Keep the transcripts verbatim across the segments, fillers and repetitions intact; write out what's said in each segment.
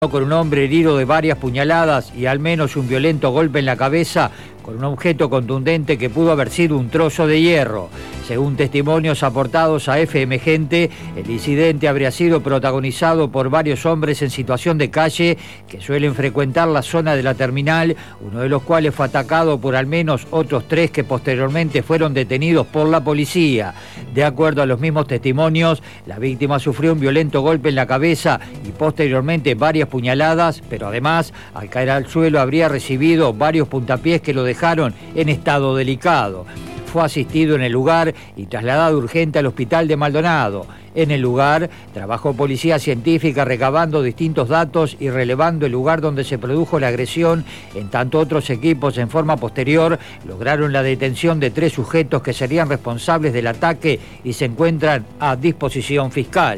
Con un hombre herido de varias puñaladas y al menos un violento golpe en la cabeza con un objeto contundente que pudo haber sido un trozo de hierro. Según testimonios aportados a F M Gente, el incidente habría sido protagonizado por varios hombres en situación de calle que suelen frecuentar la zona de la terminal, uno de los cuales fue atacado por al menos otros tres que posteriormente fueron detenidos por la policía. De acuerdo a los mismos testimonios, la víctima sufrió un violento golpe en la cabeza y posteriormente varias puñaladas, pero además, al caer al suelo habría recibido varios puntapiés que lo dejaron en estado delicado. Fue asistido en el lugar y trasladado urgente al hospital de Maldonado. En el lugar trabajó policía científica recabando distintos datos y relevando el lugar donde se produjo la agresión, en tanto otros equipos en forma posterior lograron la detención de tres sujetos que serían responsables del ataque y se encuentran a disposición fiscal.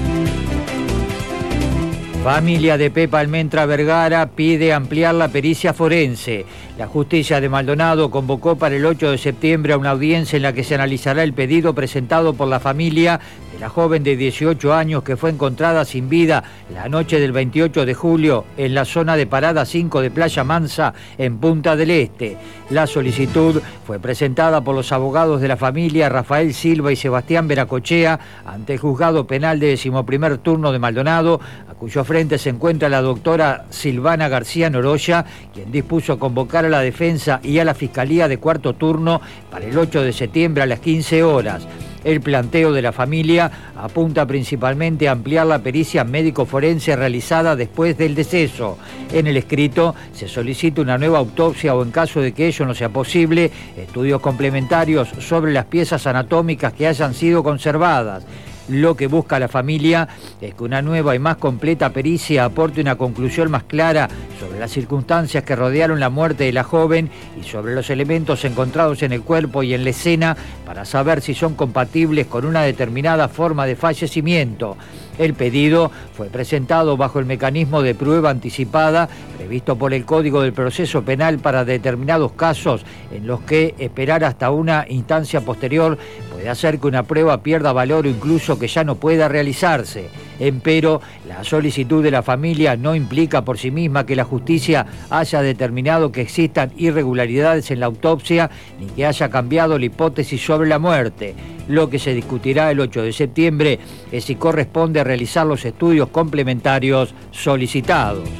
Familia de Pepa Almentra Vergara pide ampliar la pericia forense. La justicia de Maldonado convocó para el ocho de septiembre a una audiencia en la que se analizará el pedido presentado por la familia de la joven de dieciocho años que fue encontrada sin vida la noche del veintiocho de julio en la zona de Parada cinco de Playa Mansa, en Punta del Este. La solicitud fue presentada por los abogados de la familia Rafael Silva y Sebastián Veracochea ante el juzgado penal de decimoprimer turno de Maldonado, a cuyo frente se encuentra la doctora Silvana García Noroya, quien dispuso convocar a la defensa y a la fiscalía de cuarto turno para el ocho de septiembre a las quince horas. El planteo de la familia apunta principalmente a ampliar la pericia médico-forense realizada después del deceso. En el escrito se solicita una nueva autopsia o, en caso de que ello no sea posible, estudios complementarios sobre las piezas anatómicas que hayan sido conservadas. Lo que busca la familia es que una nueva y más completa pericia aporte una conclusión más clara sobre las circunstancias que rodearon la muerte de la joven y sobre los elementos encontrados en el cuerpo y en la escena para saber si son compatibles con una determinada forma de fallecimiento. El pedido fue presentado bajo el mecanismo de prueba anticipada previsto por el Código del Proceso Penal para determinados casos en los que esperar hasta una instancia posterior puede hacer que una prueba pierda valor o incluso que ya no pueda realizarse. Empero, la solicitud de la familia no implica por sí misma que la justicia haya determinado que existan irregularidades en la autopsia ni que haya cambiado la hipótesis sobre la muerte. Lo que se discutirá el ocho de septiembre es si corresponde realizar los estudios complementarios solicitados.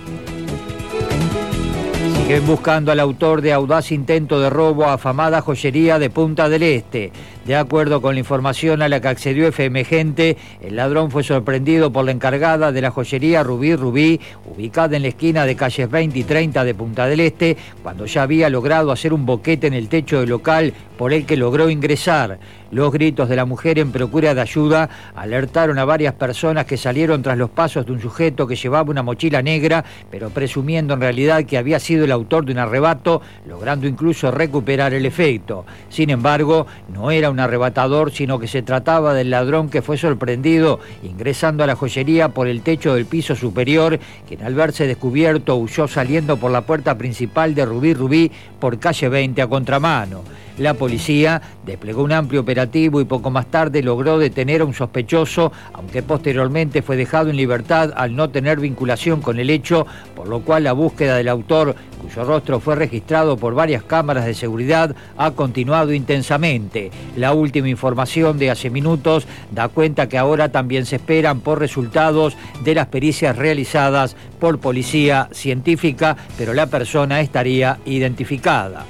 Siguen buscando al autor de audaz intento de robo a afamada joyería de Punta del Este. De acuerdo con la información a la que accedió F M Gente, el ladrón fue sorprendido por la encargada de la joyería Rubí Rubí, ubicada en la esquina de calles veinte y treinta de Punta del Este, cuando ya había logrado hacer un boquete en el techo del local por el que logró ingresar. Los gritos de la mujer en procura de ayuda alertaron a varias personas que salieron tras los pasos de un sujeto que llevaba una mochila negra, pero presumiendo en realidad que había sido el autor de un arrebato, logrando incluso recuperar el efecto. Sin embargo, no era un arrebatador, sino que se trataba del ladrón que fue sorprendido ingresando a la joyería por el techo del piso superior, quien al verse descubierto huyó saliendo por la puerta principal de Rubí Rubí por calle veinte a contramano. La policía desplegó un amplio operativo y poco más tarde logró detener a un sospechoso, aunque posteriormente fue dejado en libertad al no tener vinculación con el hecho, por lo cual la búsqueda del autor, cuyo rostro fue registrado por varias cámaras de seguridad, ha continuado intensamente. La última información de hace minutos da cuenta que ahora también se esperan por resultados de las pericias realizadas por policía científica, pero la persona estaría identificada.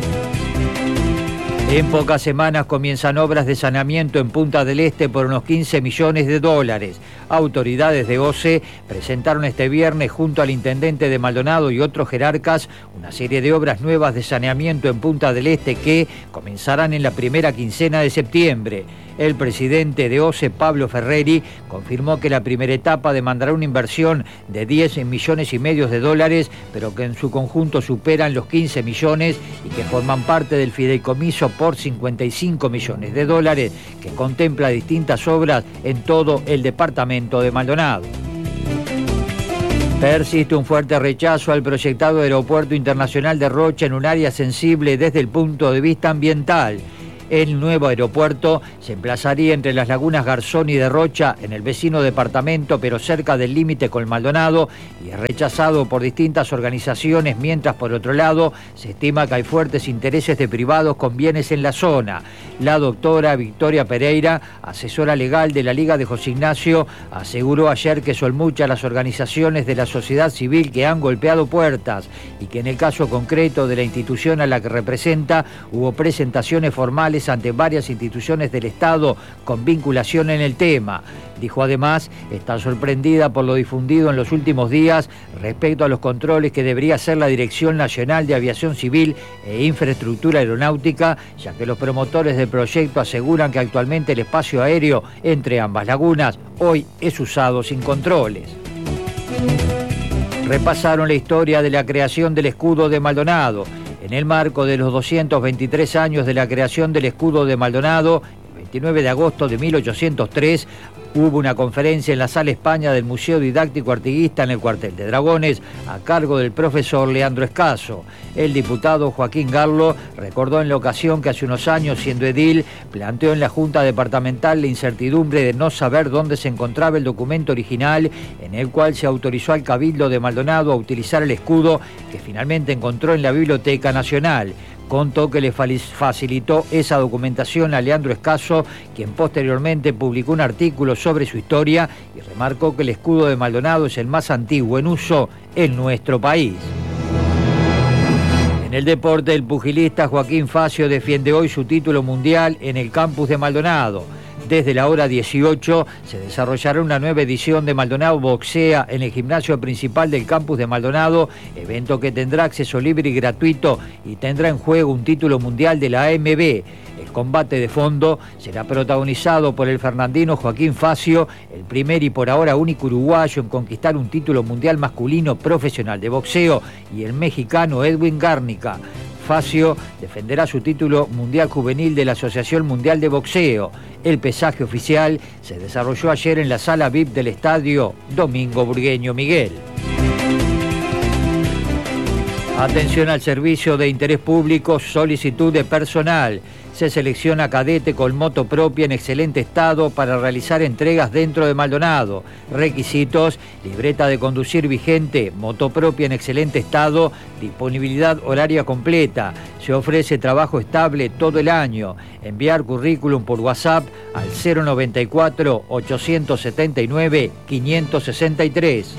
En pocas semanas comienzan obras de saneamiento en Punta del Este por unos quince millones de dólares. Autoridades de O C E presentaron este viernes junto al intendente de Maldonado y otros jerarcas una serie de obras nuevas de saneamiento en Punta del Este que comenzarán en la primera quincena de septiembre. El presidente de O C E, Pablo Ferreri, confirmó que la primera etapa demandará una inversión de diez millones y medio de dólares, pero que en su conjunto superan los quince millones y que forman parte del fideicomiso por cincuenta y cinco millones de dólares, que contempla distintas obras en todo el departamento de Maldonado. Persiste un fuerte rechazo al proyectado Aeropuerto Internacional de Rocha en un área sensible desde el punto de vista ambiental. El nuevo aeropuerto se emplazaría entre las lagunas Garzón y de Rocha, en el vecino departamento, pero cerca del límite con Maldonado, y es rechazado por distintas organizaciones, mientras por otro lado se estima que hay fuertes intereses de privados con bienes en la zona. La doctora Victoria Pereira, asesora legal de la Liga de José Ignacio, aseguró ayer que son muchas las organizaciones de la sociedad civil que han golpeado puertas y que en el caso concreto de la institución a la que representa hubo presentaciones formales ante varias instituciones del Estado con vinculación en el tema. Dijo además estar sorprendida por lo difundido en los últimos días respecto a los controles que debería hacer la Dirección Nacional de Aviación Civil e Infraestructura Aeronáutica, ya que los promotores del proyecto aseguran que actualmente el espacio aéreo entre ambas lagunas hoy es usado sin controles. Repasaron la historia de la creación del escudo de Maldonado. En el marco de los doscientos veintitrés años de la creación del escudo de Maldonado, el veintinueve de agosto de mil ochocientos tres, hubo una conferencia en la Sala España del Museo Didáctico Artiguista en el Cuartel de Dragones a cargo del profesor Leandro Escaso. El diputado Joaquín Garlo recordó en la ocasión que hace unos años, siendo edil, planteó en la Junta Departamental la incertidumbre de no saber dónde se encontraba el documento original en el cual se autorizó al Cabildo de Maldonado a utilizar el escudo que finalmente encontró en la Biblioteca Nacional. Contó que le facilitó esa documentación a Leandro Escaso, quien posteriormente publicó un artículo sobre su historia y remarcó que el escudo de Maldonado es el más antiguo en uso en nuestro país. En el deporte, el pugilista Joaquín Facio defiende hoy su título mundial en el campus de Maldonado. Desde la hora dieciocho se desarrollará una nueva edición de Maldonado Boxea en el gimnasio principal del campus de Maldonado, evento que tendrá acceso libre y gratuito y tendrá en juego un título mundial de la A M B. El combate de fondo será protagonizado por el fernandino Joaquín Facio, el primer y por ahora único uruguayo en conquistar un título mundial masculino profesional de boxeo, y el mexicano Edwin Garnica. Facio defenderá su título mundial juvenil de la Asociación Mundial de Boxeo. El pesaje oficial se desarrolló ayer en la sala V I P del estadio Domingo Burgueño Miguel. Atención al servicio de interés público, solicitud de personal. Se selecciona cadete con moto propia en excelente estado para realizar entregas dentro de Maldonado. Requisitos: libreta de conducir vigente, moto propia en excelente estado, disponibilidad horaria completa. Se ofrece trabajo estable todo el año. Enviar currículum por WhatsApp al cero noventa y cuatro, ochocientos setenta y nueve, quinientos sesenta y tres.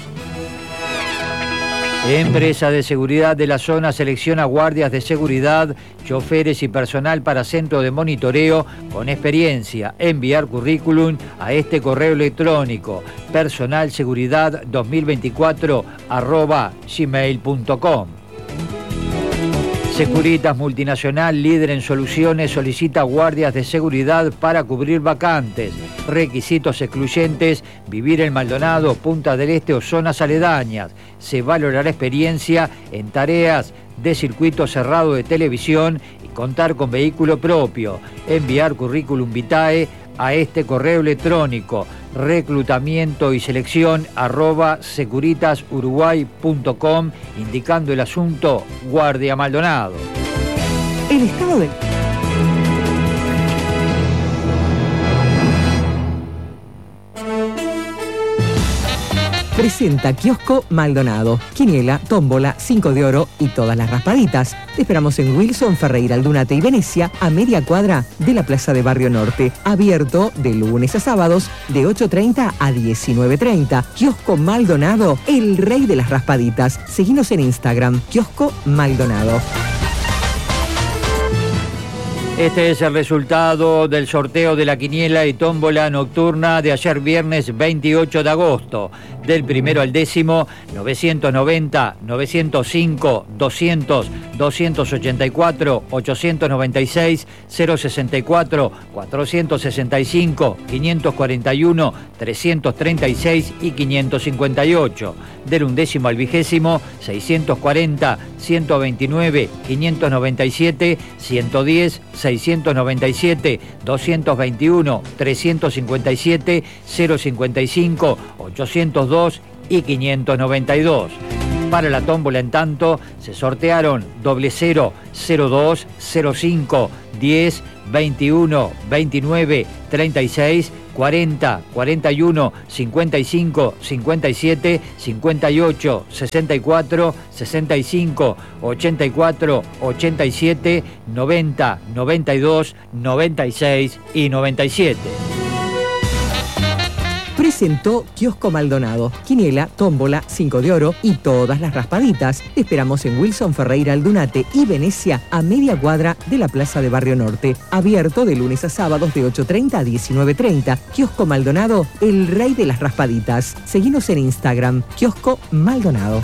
Empresa de seguridad de la zona selecciona guardias de seguridad, choferes y personal para centro de monitoreo con experiencia. Enviar currículum a este correo electrónico personalseguridad dos mil veinticuatro arroba gmail punto com. Securitas Multinacional, líder en soluciones, solicita guardias de seguridad para cubrir vacantes. Requisitos excluyentes: vivir en Maldonado, Punta del Este o zonas aledañas. Se valorará experiencia en tareas de circuito cerrado de televisión y contar con vehículo propio. Enviar currículum vitae a este correo electrónico reclutamiento y selección arroba securitasuruguay punto com, indicando el asunto Guardia Maldonado. El estado de... Presenta Kiosco Maldonado, quiniela, tómbola, cinco de oro y todas las raspaditas. Te esperamos en Wilson, Ferreira, Aldunate y Venecia, a media cuadra de la Plaza de Barrio Norte. Abierto de lunes a sábados de ocho treinta a diecinueve treinta. Kiosco Maldonado, el rey de las raspaditas. Seguinos en Instagram, Kiosco Maldonado. Este es el resultado del sorteo de la quiniela y tómbola nocturna de ayer viernes veintiocho de agosto. Del primero al décimo, novecientos noventa, novecientos cinco, doscientos, doscientos ochenta y cuatro, ochocientos noventa y seis, cero sesenta y cuatro, cuatrocientos sesenta y cinco, quinientos cuarenta y uno, trescientos treinta y seis y quinientos cincuenta y ocho. Del undécimo al vigésimo, seiscientos cuarenta, ciento veintinueve, quinientos noventa y siete, ciento diez, seiscientos noventa y siete, doscientos veintiuno, trescientos cincuenta y siete, cero cincuenta y cinco, ochocientos dos y quinientos noventa y dos. Para la tómbola, en tanto, se sortearon doble cero, cero dos, cero cinco, diez, veintiuno, veintinueve, treinta y seis, cuarenta, cuarenta y uno, cincuenta y cinco, cincuenta y siete, cincuenta y ocho, sesenta y cuatro, sesenta y cinco, ochenta y cuatro, ochenta y siete, noventa, noventa y dos, noventa y seis y noventa y siete. Presentó Kiosco Maldonado, quiniela, tómbola, cinco de oro y todas las raspaditas. Te esperamos en Wilson Ferreira Aldunate y Venecia, a media cuadra de la Plaza de Barrio Norte. Abierto de lunes a sábados de ocho treinta a diecinueve treinta. Kiosco Maldonado, el rey de las raspaditas. Seguinos en Instagram, Kiosco Maldonado.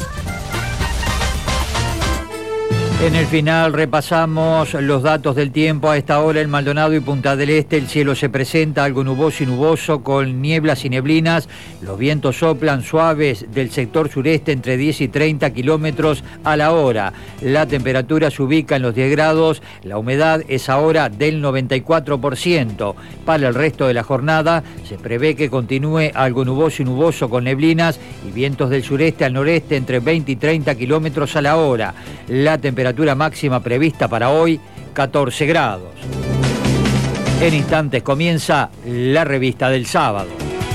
En el final repasamos los datos del tiempo. A esta hora en Maldonado y Punta del Este el cielo se presenta algo nuboso y nuboso con nieblas y neblinas. Los vientos soplan suaves del sector sureste entre diez y treinta kilómetros a la hora. La temperatura se ubica en los diez grados. La humedad es ahora del noventa y cuatro por ciento. Para el resto de la jornada se prevé que continúe algo nuboso y nuboso con neblinas y vientos del sureste al noreste entre veinte y treinta kilómetros a la hora. La temperatura Temperatura máxima prevista para hoy, catorce grados. En instantes comienza la revista del sábado.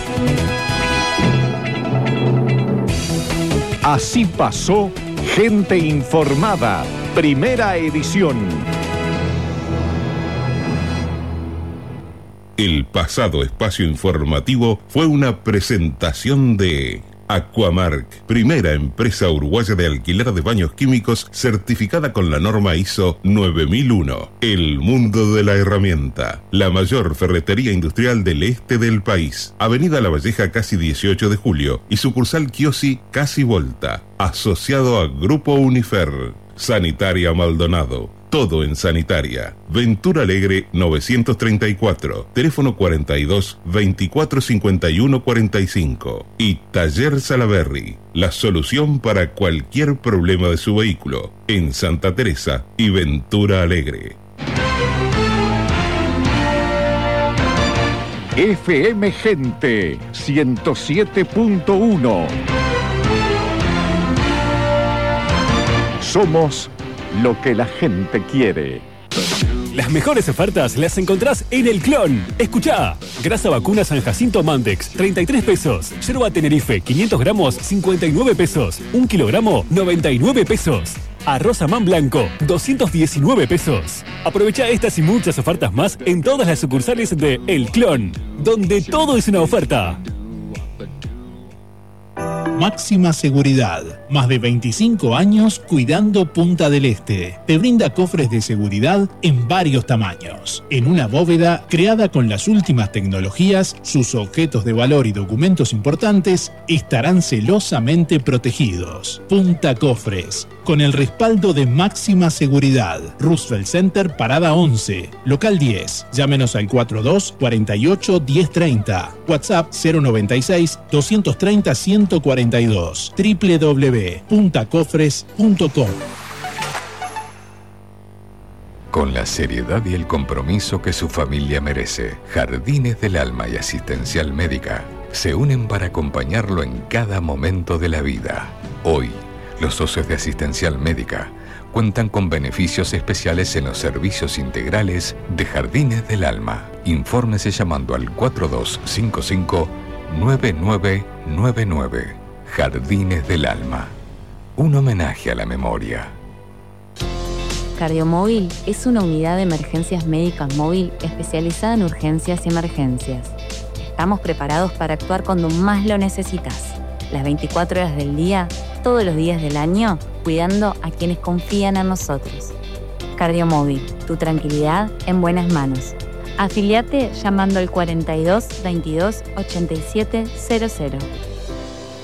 Así pasó Gente Informada, primera edición. El pasado espacio informativo fue una presentación de Aquamark, primera empresa uruguaya de alquiler de baños químicos certificada con la norma I S O nueve mil uno. El mundo de la herramienta. La mayor ferretería industrial del este del país. Avenida La Valleja, casi dieciocho de julio. Y sucursal Kiosi, casi Volta. Asociado a Grupo Unifer. Sanitaria Maldonado. Todo en sanitaria. Ventura Alegre novecientos treinta y cuatro. Teléfono cuarenta y dos, veinticuatro cincuenta y uno cuarenta y cinco. Y Taller Salaberry. La solución para cualquier problema de su vehículo. En Santa Teresa y Ventura Alegre. F M Gente ciento siete punto uno. Somos lo que la gente quiere. Las mejores ofertas las encontrás en El Clon. Escuchá. Grasa vacuna San Jacinto Mandex, treinta y tres pesos. Yerba Tenerife, quinientos gramos, cincuenta y nueve pesos. Un kilogramo, noventa y nueve pesos. Arroz Amán Blanco, doscientos diecinueve pesos. Aprovecha estas y muchas ofertas más en todas las sucursales de El Clon, donde todo es una oferta. Máxima Seguridad. Más de veinticinco años cuidando Punta del Este. Te brinda cofres de seguridad en varios tamaños. En una bóveda creada con las últimas tecnologías, sus objetos de valor y documentos importantes estarán celosamente protegidos. Punta Cofres. Con el respaldo de Máxima Seguridad. Roosevelt Center, Parada once. Local diez. Llámenos al cuarenta y dos, cuarenta y ocho, diez treinta. WhatsApp cero noventa y seis, doscientos treinta, ciento cuarenta y dos. doble u doble u doble u punto punta cofres punto com. Con la seriedad y el compromiso que su familia merece, Jardines del Alma y Asistencial Médica se unen para acompañarlo en cada momento de la vida. Hoy, los socios de Asistencial Médica cuentan con beneficios especiales en los servicios integrales de Jardines del Alma. Infórmese llamando al cuatro dos cinco cinco, nueve nueve nueve nueve. Jardines del Alma. Un homenaje a la memoria. Cardiomóvil es una unidad de emergencias médicas móvil especializada en urgencias y emergencias. Estamos preparados para actuar cuando más lo necesitas. Las veinticuatro horas del día, todos los días del año, cuidando a quienes confían en nosotros. Cardiomóvil, tu tranquilidad en buenas manos. Afiliate llamando al cuarenta y dos, veintidós, ochenta y siete cero cero.